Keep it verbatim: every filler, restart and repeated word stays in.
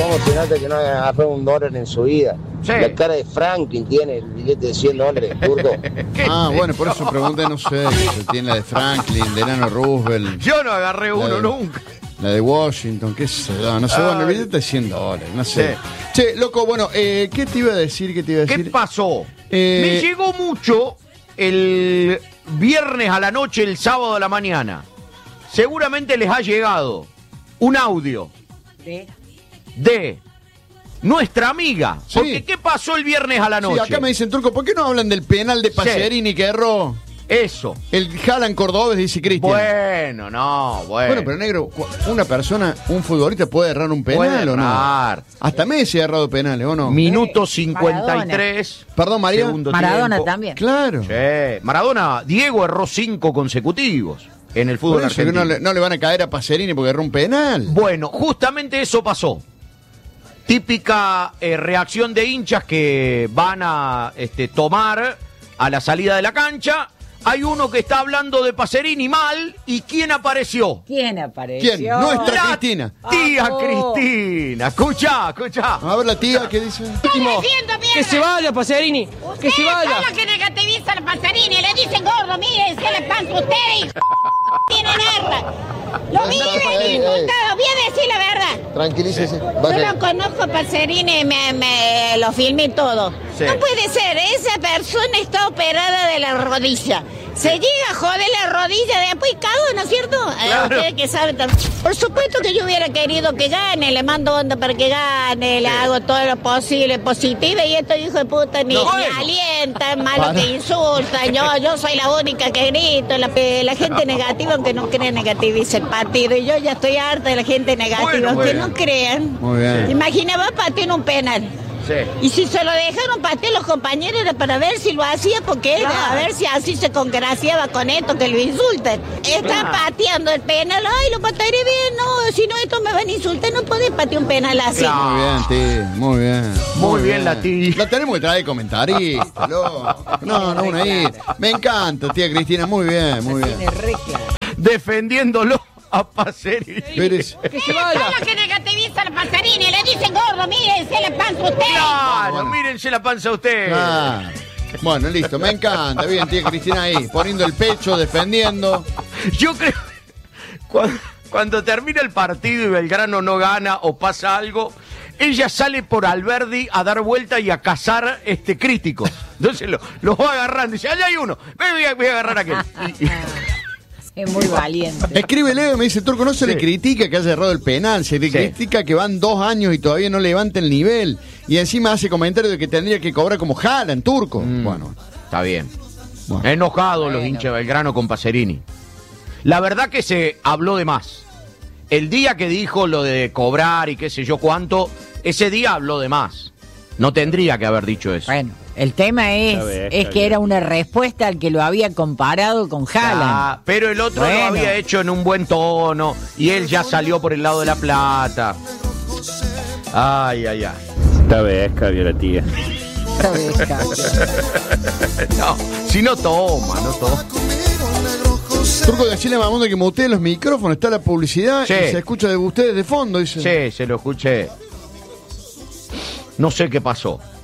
¿Cómo se nota que no ha agarrado un dólar en su vida? Sí. La cara de Franklin tiene el billete de cien dólares, turco. Ah, bueno, por eso pregunté, no sé, si tiene la de Franklin, de Nano Roosevelt. Yo no agarré uno de, nunca. La de Washington, qué sé yo, no sé, bueno, el billete de cien dólares, no sé. Sí. Che, loco, bueno, eh, ¿qué te iba a decir? ¿Qué te iba a decir? ¿Qué pasó? Eh... Me llegó mucho el viernes a la noche, el sábado a la mañana. Seguramente les ha llegado un audio ¿De? de nuestra amiga. Sí. Porque ¿qué pasó el viernes a la noche? Sí, acá me dicen, turco, ¿por qué no hablan del penal de Pacerini sí. que erró? Eso. El Haaland cordobés, dice Cristian. Bueno, no, bueno. Bueno, pero negro, una persona, un futbolista puede errar un penal puede o no. errar. Hasta Messi ha errado penales, ¿o no? Minuto Eh, cincuenta y tres. Maradona. Perdón, María. Maradona tiempo. también. Claro. Sí. Maradona, Diego erró cinco consecutivos en el fútbol Por eso que argentino. no, le, no le van a caer a Pacerini porque erró un penal. Bueno, justamente eso pasó. Típica eh, reacción de hinchas que van a este, tomar a la salida de la cancha. Hay uno que está hablando de Pacerini mal. ¿Y quién apareció? ¿Quién apareció? ¿Quién? Nuestra La Cristina. Tía Oh. Cristina. Escucha, escucha. A ver la tía, ¿qué dice? Último, que se vaya, Pacerini. Que se vaya. Son los que negativizan a Pacerini. Le dicen gordo, miren, se le panza a ustedes. Tienen arma. Lo viven insultados. Voy a decir la verdad. Tranquilícese. Yo Vaya. lo conozco a Pacerini, me, me lo filmé todo. Sí. No puede ser, esa persona está operada de la rodilla. Se llega a joder la rodilla, después cago, ¿no es cierto? Claro. Eh, ustedes que saben también. Por supuesto que yo hubiera querido que gane, le mando onda para que gane, le hago todo lo posible, positiva, y estos hijos de puta ni, No, ni bueno. alientan, malo Para. que insultan, yo, yo soy la única que grito, la, la gente negativa, aunque no creen negativiza el partido, y yo ya estoy harta de la gente negativa, Bueno, aunque bueno. no crean. Muy bien. Imagina, va a patear un penal. Sí. Y si se lo dejaron patear los compañeros era para ver si lo hacía, porque era Claro. a ver si así se congraciaba con esto que lo insultan. Está Claro. pateando el penal, ay, lo patearé bien, no, si no esto me van a insultar, no podés patear un penal así. Claro. Muy bien, tía, muy bien. Muy bien, la tía. La tenemos que traer comentarista, loco. No, no, una ahí. Me encanta, tía Cristina, muy bien, muy bien. Tiene re claro. Defendiéndolo a Pacerini. Pero es- Que se Son vaya. los que negativizan a Pacerini, le dicen gordo, miren, se le panza a ustedes. Claro, Bueno. mírense la panza a usted. Ah, bueno, listo, me encanta. Bien, tía Cristina ahí, poniendo el pecho, defendiendo. Yo creo que cuando, cuando termina el partido y Belgrano no gana o pasa algo, ella sale por Alberdi a dar vuelta y a cazar este, críticos. Entonces lo- los va agarrando y dice, allá hay uno, Ven, voy a, voy a agarrar a aquel. Y- y- Es muy valiente. Escribe Leo y me dice, Turco, no se Sí. le critica que haya errado el penal, se le Sí. critica que van dos años y todavía no levanta el nivel. Y encima hace comentario de que tendría que cobrar como Haaland, Turco. Mm. Bueno, Está bien. Bueno. Enojados los Bueno. hinchas de Belgrano con Pacerini. La verdad que se habló de más. El día que dijo lo de cobrar y qué sé yo cuánto, ese día habló de más. No tendría que haber dicho eso. Bueno, el tema es, Sabes, es que era una respuesta al que lo había comparado con Haaland. Ah, pero el otro Bueno. lo había hecho en un buen tono y él ya salió por el lado de la plata. Ay, ay, ay. Esta vez cambió la tía. Esta vez, Carlos. No, si no toma, no toma. Turco, decirle a Mamundo que mutee los micrófonos, está la publicidad Sí. y se escucha de ustedes de fondo, dice. Sí, se lo escuché. No sé qué pasó.